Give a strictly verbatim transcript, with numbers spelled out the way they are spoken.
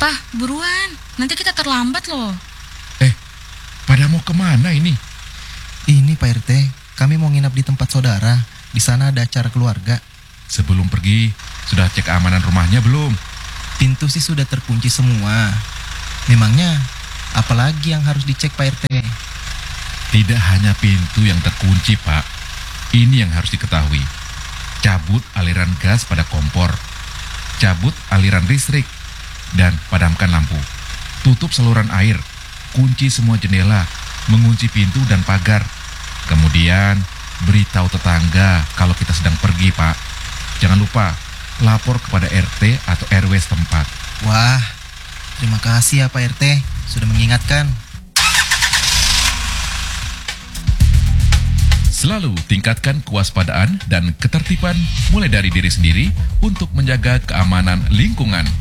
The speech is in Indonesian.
Pah, buruan. Nanti kita terlambat loh. Eh, pada mau kemana ini? Ini Pak R T, kami mau nginap di tempat saudara. Di sana ada acara keluarga. Sebelum pergi, sudah cek keamanan rumahnya belum? Pintu sih sudah terkunci semua. Memangnya, apalagi yang harus dicek Pak R T? Tidak hanya pintu yang terkunci, Pak. Ini yang harus diketahui. Cabut aliran gas pada kompor. Cabut aliran listrik. Dan padamkan lampu. Tutup saluran air. Kunci semua jendela. Mengunci pintu dan pagar. Kemudian, beritahu tetangga kalau kita sedang pergi, Pak. Jangan lupa, lapor kepada R T atau R W setempat. Wah, terima kasih ya Pak R T, sudah mengingatkan. Selalu tingkatkan kewaspadaan dan ketertiban mulai dari diri sendiri untuk menjaga keamanan lingkungan.